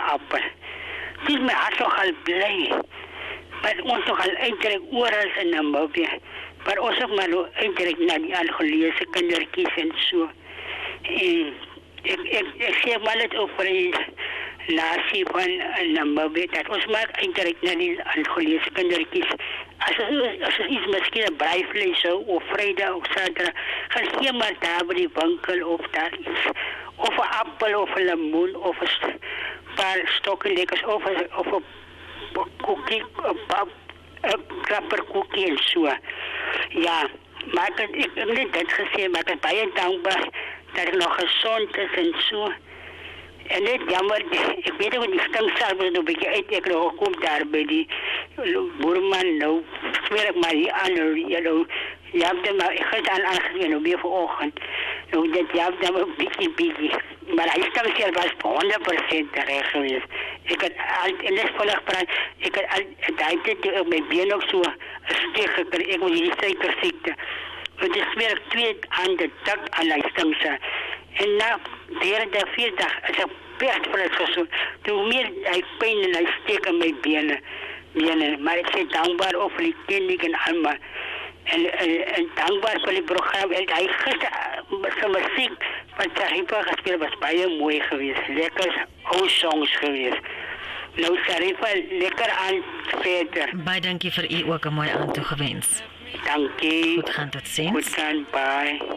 appel. Dis my hart nogal bly. Maar ons nogal uittrek oral in Namibië. Maar ons ook maar uittrek na die Angolese kindertjies en so. En ek sê maar net over die nasie van Namibië, dat ons maar uittrek na die Angolese kindertjies. As er iets miskien 'n braaivleis of Vrydag of Saterdag, gaan gee maar daar by die winkel of daar iets. Of 'n appel of 'n lemoen of 'n paar stokke lekkers of 'n koekie, 'n klapperkoekie en so. Ja, maar ek net dit gesê, maar ek is baie dankbaar dat ek nog gesond is en so. En net jammer, ek weet ook die stingsel was nog 'n bietjie uit, ek nog kom daar by die boerman nou, sweer ek maar hier aan, ja, maar ek het aangegeen, nou weer vanoggend, nou dit ja, dan een bietjie, maar hy stingsel was 100% reg geweest. Ek het en dit volg praat, ek het altyd my been ook so 'n steek gekry, ek was hierdie suikersiekte. Want ek sweer ek 2 aan de dag aan die stingsel. En na 4 dae is ek best vir het gesond. Toe meer hy pyn en hy steek in my bene. Maar ek sê dankbaar of vir die kliniek en allemaal. En dankbaar vir die program. Hy gister sy muziek van Sarifa gespeel was baie mooi geweest. Lekker ou songs geweest. Nou Sarifa, lekker aan verder. Baie dankie vir u ook 'n mooi aand toegewens. Dankie. Goed gaan, tot ziens. Goed gaan, bye.